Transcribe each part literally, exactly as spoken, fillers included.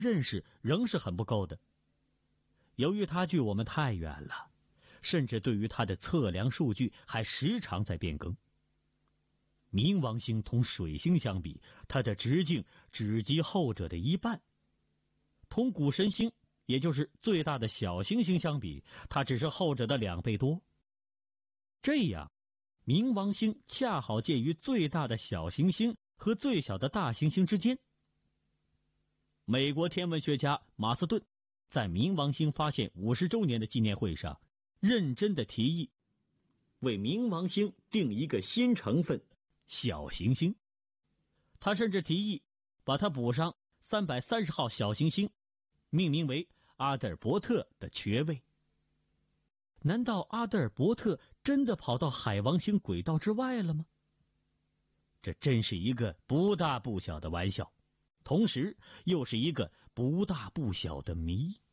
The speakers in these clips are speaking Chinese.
认识仍是很不够的。由于它距我们太远了，甚至对于它的测量数据还时常在变更。冥王星同水星相比，它的直径只及后者的一半。同谷神星，也就是最大的小行星相比，它只是后者的两倍多。这样，冥王星恰好介于最大的小行星和最小的大行星之间。美国天文学家马斯顿在冥王星发现五十周年的纪念会上，认真的提议为冥王星定一个新成分小行星。他甚至提议把它补上三百三十号小行星，命名为阿德尔伯特的缺位。难道阿德尔伯特真的跑到海王星轨道之外了吗？这真是一个不大不小的玩笑，同时又是一个不大不小的谜。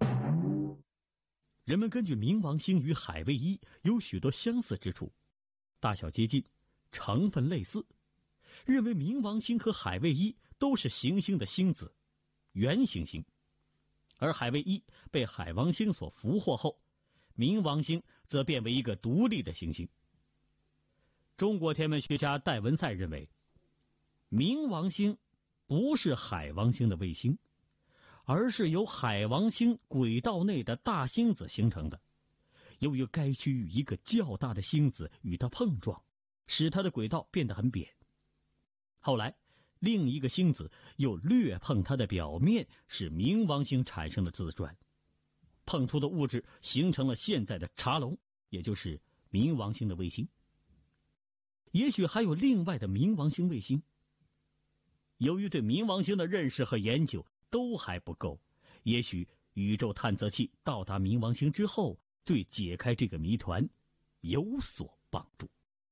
人们根据冥王星与海卫一有许多相似之处，大小接近，成分类似，认为冥王星和海卫一都是行星的星子，原行星。而海卫一被海王星所俘获后，冥王星则变为一个独立的行星。中国天文学家戴文赛认为，冥王星不是海王星的卫星，而是由海王星轨道内的大星子形成的。由于该区域一个较大的星子与它碰撞，使它的轨道变得很扁。后来另一个星子又略碰它的表面，使冥王星产生了自转，碰出的物质形成了现在的茶龙，也就是冥王星的卫星。也许还有另外的冥王星卫星。由于对冥王星的认识和研究都还不够，也许宇宙探测器到达冥王星之后，对解开这个谜团有所帮助。